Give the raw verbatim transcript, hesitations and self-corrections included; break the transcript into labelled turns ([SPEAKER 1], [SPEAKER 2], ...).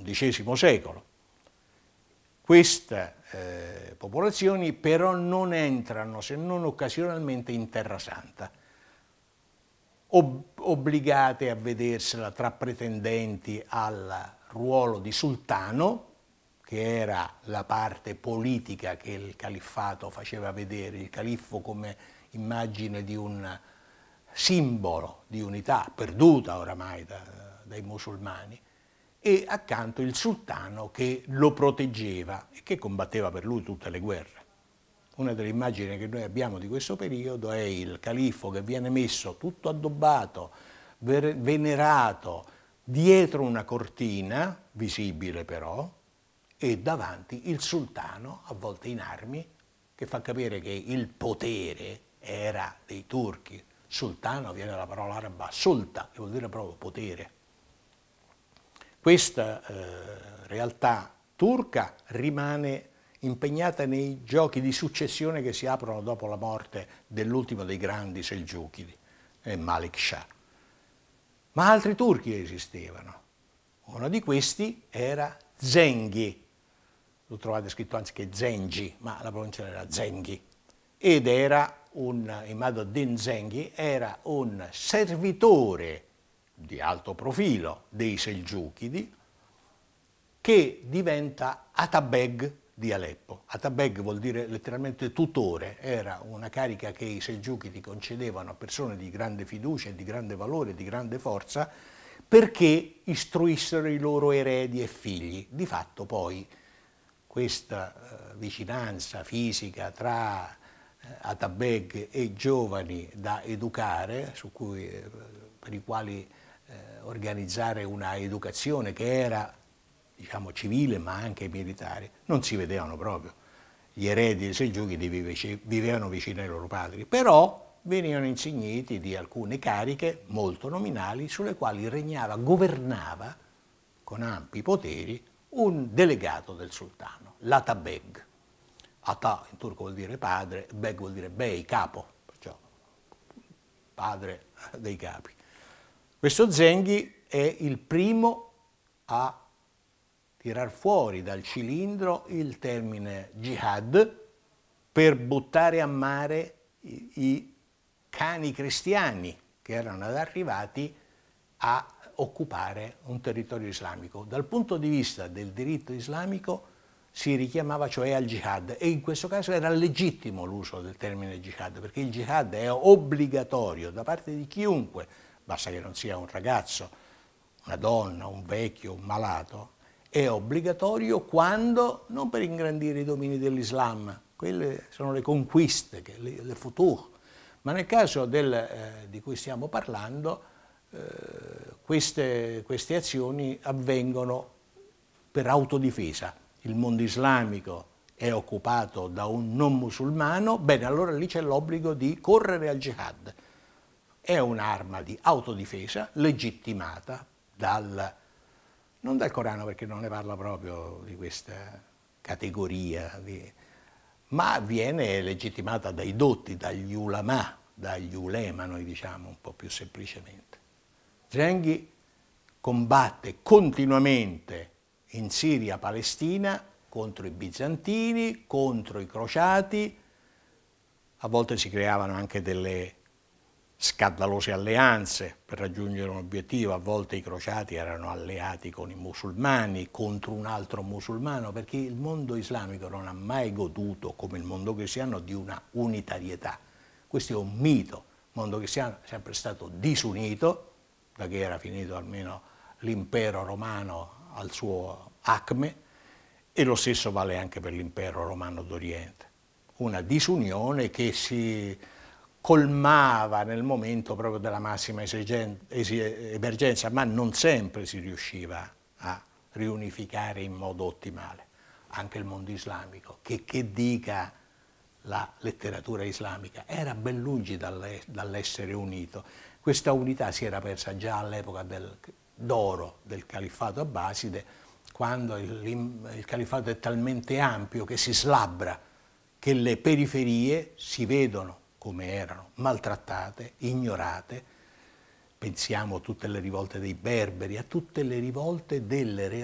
[SPEAKER 1] undicesimo secolo. Queste eh, popolazioni però non entrano, se non occasionalmente, in Terra Santa, ob obbligate a vedersela tra pretendenti al ruolo di sultano, che era la parte politica che il califfato faceva vedere, il califfo come immagine di un simbolo di unità perduta oramai da, dai musulmani, e accanto il sultano che lo proteggeva e che combatteva per lui tutte le guerre. Una delle immagini che noi abbiamo di questo periodo è il califfo che viene messo tutto addobbato, venerato, dietro una cortina, visibile però, e davanti il sultano, a volte in armi, che fa capire che il potere era dei turchi. Sultano viene dalla parola araba sulta, che vuol dire proprio potere. Questa eh, realtà turca rimane impegnata nei giochi di successione che si aprono dopo la morte dell'ultimo dei grandi Selgiuchidi, eh, Malik Shah. Ma altri turchi esistevano. Uno di questi era Zenghi. Lo trovate scritto anziché Zengi, ma la pronuncia era Zenghi. Ed era un, Imad-ad-Din Zenghi era un servitore di alto profilo dei Selgiuchidi che diventa Atabeg di Aleppo. Atabeg vuol dire letteralmente tutore, era una carica che i Selgiuchidi concedevano a persone di grande fiducia, di grande valore, di grande forza, perché istruissero i loro eredi e figli. Di fatto poi questa eh, vicinanza fisica tra eh, Atabeg e giovani da educare, su cui, eh, per i quali eh, organizzare una educazione che era, diciamo, civile ma anche militare, non si vedevano proprio. Gli eredi dei Selgiuchidi vivevano vicino ai loro padri, però venivano insigniti di alcune cariche molto nominali sulle quali regnava, governava con ampi poteri un delegato del sultano, l'Atabeg. Ata in turco vuol dire padre, Beg vuol dire bey, capo, perciò padre dei capi. Questo Zenghi è il primo a tirar fuori dal cilindro il termine jihad per buttare a mare i, i cani cristiani che erano arrivati a occupare un territorio islamico. Dal punto di vista del diritto islamico si richiamava cioè al jihad, e in questo caso era legittimo l'uso del termine jihad, perché il jihad è obbligatorio da parte di chiunque, basta che non sia un ragazzo, una donna, un vecchio, un malato. È obbligatorio quando, non per ingrandire i domini dell'Islam, quelle sono le conquiste, le, le futuh, ma nel caso del, eh, di cui stiamo parlando, eh, queste, queste azioni avvengono per autodifesa. Il mondo islamico è occupato da un non musulmano, bene, allora lì c'è l'obbligo di correre al jihad. È un'arma di autodifesa legittimata dal, non dal Corano, perché non ne parla proprio di questa categoria, di, ma viene legittimata dai dotti, dagli ulama, dagli ulema, noi diciamo un po' più semplicemente. Zenghi combatte continuamente in Siria, Palestina, contro i bizantini, contro i crociati. A volte si creavano anche delle scandalose alleanze per raggiungere un obiettivo. A volte i crociati erano alleati con i musulmani contro un altro musulmano, perché il mondo islamico non ha mai goduto, come il mondo cristiano, di una unitarietà. Questo è un mito. Il mondo cristiano è sempre stato disunito, da che era finito almeno l'impero romano al suo acme, e lo stesso vale anche per l'impero romano d'Oriente. Una disunione che si colmava nel momento proprio della massima emergenza, ma non sempre si riusciva a riunificare in modo ottimale. Anche il mondo islamico, che, che dica la letteratura islamica, era ben lungi dall'essere unito. Questa unità si era persa già all'epoca del, d'oro del califfato abbaside, quando il, il califfato è talmente ampio che si slabbra, che le periferie si vedono come erano, maltrattate, ignorate. Pensiamo a tutte le rivolte dei berberi, a tutte le rivolte delle realtà